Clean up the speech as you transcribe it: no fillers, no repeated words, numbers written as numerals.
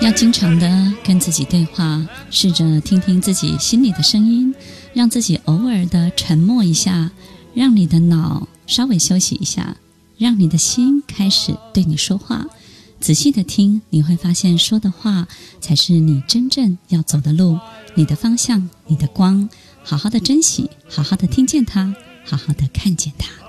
要经常的跟自己对话，试着听听自己心里的声音，让自己偶尔的沉默一下，让你的脑稍微休息一下，让你的心开始对你说话。仔细的听，你会发现说的话才是你真正要走的路，你的方向，你的光。好好的珍惜，好好的听见它，好好的看见它。